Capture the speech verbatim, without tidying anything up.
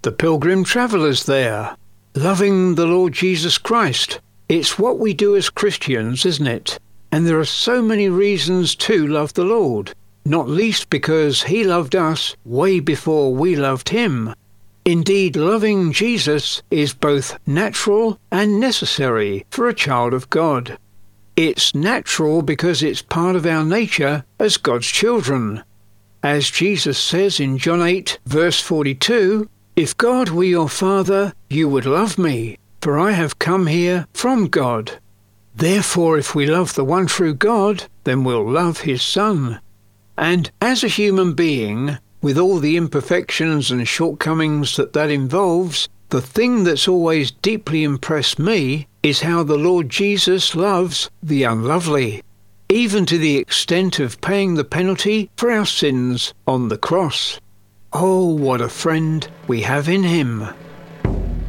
The Pilgrim Traveller's there. Loving the Lord Jesus Christ. It's what we do as Christians, isn't it? And there are so many reasons to love the Lord, not least because he loved us way before we loved him. Indeed, loving Jesus is both natural and necessary for a child of God. It's natural because it's part of our nature as God's children. As Jesus says in John eight, verse forty-two, "If God were your Father, you would love me, for I have come here from God." Therefore, if we love the one true God, then we'll love his Son. And as a human being, with all the imperfections and shortcomings that that involves, the thing that's always deeply impressed me is how the Lord Jesus loves the unlovely, even to the extent of paying the penalty for our sins on the cross. Oh, what a friend we have in him.